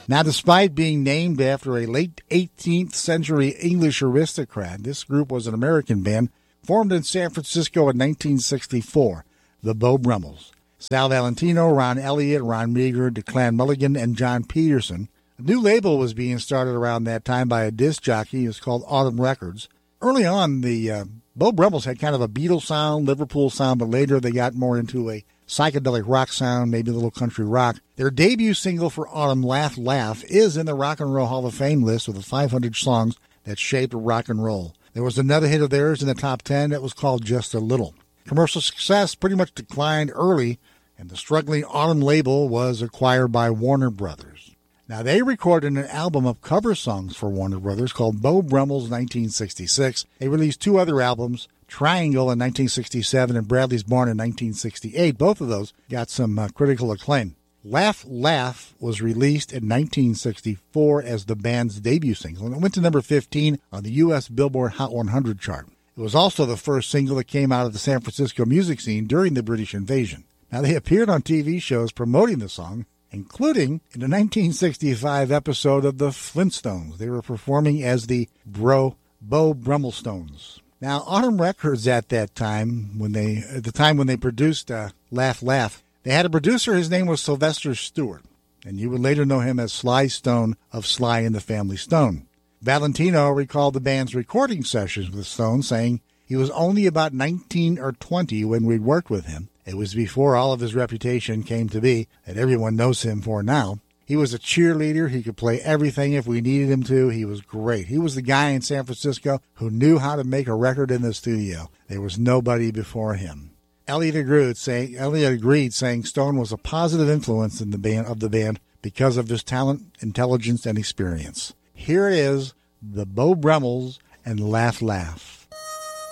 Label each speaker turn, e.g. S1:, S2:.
S1: Now, despite being named after a late 18th century English aristocrat, this group was an American band formed in San Francisco in 1964, the Beau Brummels. Sal Valentino, Ron Elliott, Ron Meager, Declan Mulligan, and John Peterson. A new label was being started around that time by a disc jockey. It was called Autumn Records. Early on, the Beau Brummels had kind of a Beatles sound, Liverpool sound, but later they got more into a psychedelic rock sound, maybe a little country rock. Their debut single for Autumn, Laugh, Laugh, is in the Rock and Roll Hall of Fame list with the 500 songs that shaped rock and roll. There was another hit of theirs in the top 10 that was called Just a Little. Commercial success pretty much declined early, and the struggling Autumn label was acquired by Warner Brothers. Now, they recorded an album of cover songs for Warner Brothers called Beau Brummels 1966. They released two other albums, Triangle in 1967 and Bradley's Barn in 1968. Both of those got some critical acclaim. Laugh, Laugh was released in 1964 as the band's debut single, and it went to number 15 on the U.S. Billboard Hot 100 chart. It was also the first single that came out of the San Francisco music scene during the British invasion. Now, they appeared on TV shows promoting the song, including in the 1965 episode of The Flintstones. They were performing as the Beau Brummelstones. Now, Autumn Records at that time, when they produced Laugh, Laugh, they had a producer. His name was Sylvester Stewart, and you would later know him as Sly Stone of Sly and the Family Stone. Valentino recalled the band's recording sessions with Stone, saying he was only about 19 or 20 when we worked with him. It was before all of his reputation came to be that everyone knows him for now. He was a cheerleader. He could play everything if we needed him to. He was great. He was the guy in San Francisco who knew how to make a record in the studio. There was nobody before him. Elliott agreed, saying Stone was a positive influence in the band because of his talent, intelligence, and experience. Here it is, the Beau Brummels and Laugh, Laugh.